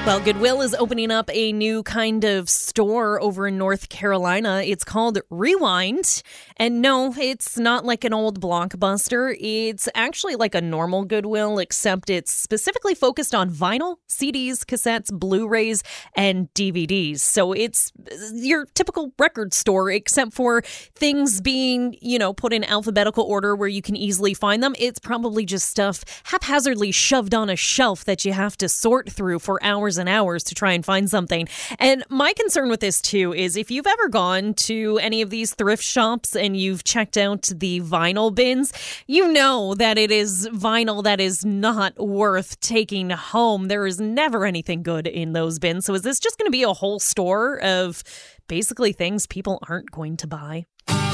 Well, Goodwill is opening up a new kind of store over in North Carolina. It's called Rewind. And no, it's not like an old Blockbuster. It's actually like a normal Goodwill, except it's specifically focused on vinyl, CDs, cassettes, Blu-rays, and DVDs. So it's your typical record store, except for things being, put in alphabetical order where you can easily find them. It's probably just stuff haphazardly shoved on a shelf that you have to sort through for hours and hours to try and find something. And my concern with this too is if you've ever gone to any of these thrift shops and you've checked out the vinyl bins, you know that it is vinyl that is not worth taking home. There is never anything good in those bins. So is this just going to be a whole store of basically things people aren't going to buy?